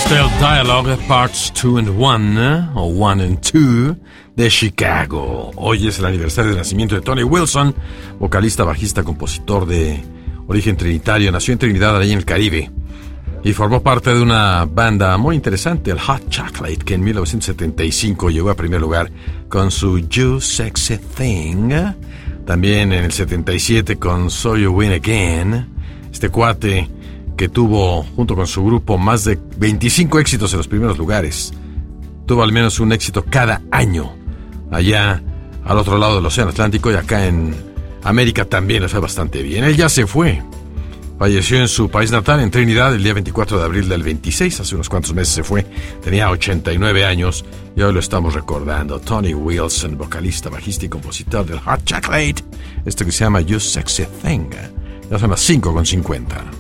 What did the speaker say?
Gospel Dialogue Parts 2 and 1 o 1 and 2 de Chicago. Hoy es el aniversario del nacimiento de Tony Wilson, vocalista, bajista, compositor de origen trinitario. Nació en Trinidad, allí en el Caribe, y formó parte de una banda muy interesante, el Hot Chocolate, que en 1975 llegó a primer lugar con su You Sexy Thing. También en el 77 con So You Win Again. Este cuate que tuvo, junto con su grupo, más de 25 éxitos en los primeros lugares. Tuvo al menos un éxito cada año, allá al otro lado del Océano Atlántico, y acá en América también le fue bastante bien. Él ya se fue. Falleció en su país natal, en Trinidad, el día 24 de abril del 26. Hace unos cuantos meses se fue. Tenía 89 años y hoy lo estamos recordando. Tony Wilson, vocalista, bajista y compositor del Hot Chocolate. Esto que se llama You Sexy Thing. Ya son las 5:50.